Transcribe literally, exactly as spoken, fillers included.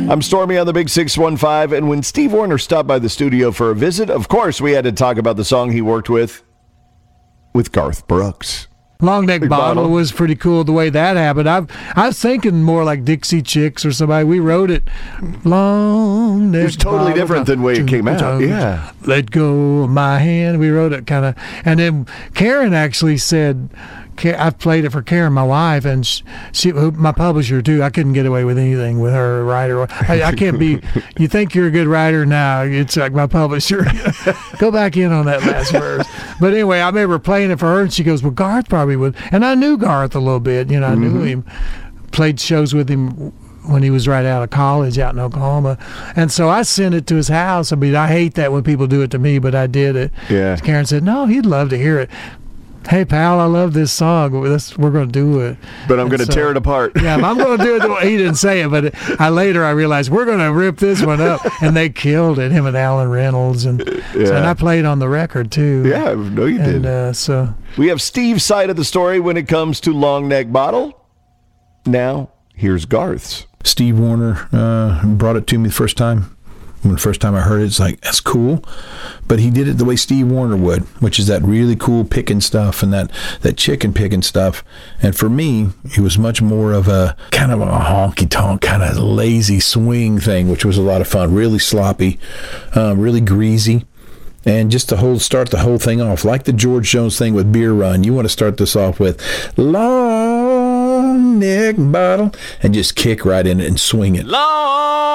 I'm Stormy on the Big six one five, and when Steve Wariner stopped by the studio for a visit, of course, we had to talk about the song he worked with, with Garth Brooks. Long Neck Big Bottle, Bottle was pretty cool the way that happened. I've, I was thinking more like Dixie Chicks or somebody. We wrote it. Long Neck It was totally Bottle. different than the way it came out. Yeah. Let go of my hand. We wrote it kind of. And then Karen actually said, I've played it for Karen, my wife, and she, she, my publisher too. I couldn't get away with anything with her writer. I, I can't be. You think you're a good writer now? It's like my publisher. Go back in on that last verse. But anyway, I remember playing it for her, and she goes, "Well, Garth probably would." And I knew Garth a little bit. You know, I knew mm-hmm. him. Played shows with him when he was right out of college out in Oklahoma. And so I sent it to his house. I mean, I hate that when people do it to me, but I did it. Yeah. Karen said, "No, he'd love to hear it. Hey, pal, I love this song. We're going to do it. But I'm going to so, tear it apart." Yeah, I'm going to do it the way he didn't say it, but I later I realized we're going to rip this one up. And they killed it, him and Alan Reynolds. And, yeah. so, and I played on the record, too. Yeah, no, you and, did. Uh, so we have Steve's side of the story when it comes to Long Neck Bottle. Now, here's Garth's. Steve Wariner uh, brought it to me the first time. When the first time I heard it, it's like, that's cool. But he did it the way Steve Wariner would, which is that really cool picking stuff and that, that chicken picking stuff. And for me, it was much more of a kind of a honky-tonk, kind of lazy swing thing, which was a lot of fun. Really sloppy, uh, really greasy. And just to hold, start the whole thing off, like the George Jones thing with Beer Run, you want to start this off with Long Neck Bottle and just kick right in it and swing it. Long